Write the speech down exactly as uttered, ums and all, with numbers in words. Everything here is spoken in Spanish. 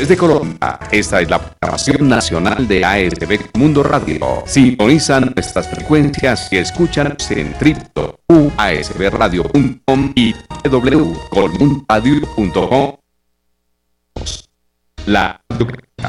Desde Colombia, esta es la programación nacional de A S B Mundo Radio. Sintonizan nuestras frecuencias y escuchan en w w w punto a s b radio punto com y w w w punto colmunradio punto com. La